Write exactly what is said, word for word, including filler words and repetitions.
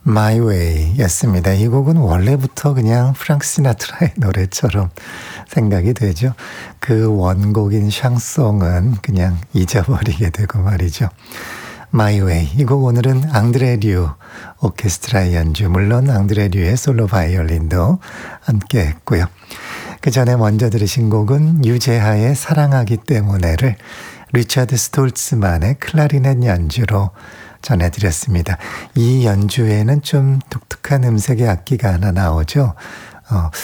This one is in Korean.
My Way 였습니다. 이 곡은 원래부터 그냥 프랑크 시나트라의 노래처럼 생각이 되죠. 그 원곡인 샹송은 그냥 잊어버리게 되고 말이죠. My Way. 이 곡 오늘은 앙드레 류 오케스트라 연주, 물론 앙드레 류의 솔로 바이올린도 함께 했고요. 그 전에 먼저 들으신 곡은 유재하의 사랑하기 때문에를 리차드 스톨츠만의 클라리넷 연주로 전해드렸습니다. 이 연주에는 좀 독특한 음색의 악기가 하나 나오죠. 어,